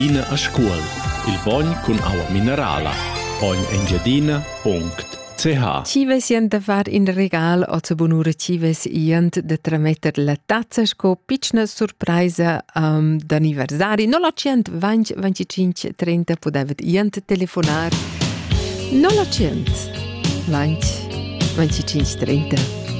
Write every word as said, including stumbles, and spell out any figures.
Ina a scuol, il vogn cun aua minerala, ognengiadina punct c h. Cives jent da far in regal o za bonura cives jent da trametter la tazza sco pitchna surpresa um, d'anniversari. No la cient vanch venticinque trenta podevet jent telefonar. No la cient vanch venticinque trenta.